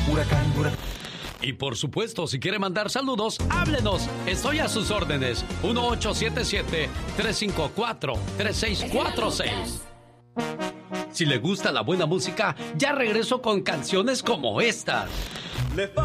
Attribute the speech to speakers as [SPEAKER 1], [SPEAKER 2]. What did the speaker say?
[SPEAKER 1] Huracán, huracán.
[SPEAKER 2] Y por supuesto, si quiere mandar saludos, háblenos. Estoy a sus órdenes. 1877-354-3646. Si le gusta la buena música, ya regreso con canciones como estas.